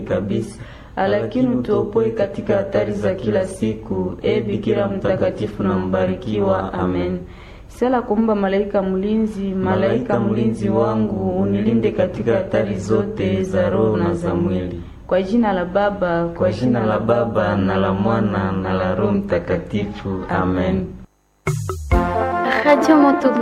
kabisa, lakini utuopoe katika hatari za kila siku. E Bikira mtakatifu na mbarikiwa. Amen. Sala kumba malaika mlinzi, malaika mlinzi wangu, unilinde katika hatari zote za roho na za mwili. Kwa jina la Baba, kwa jina la Baba na la Mwana na la Roho Mtakatifu. Amen. Radio Moto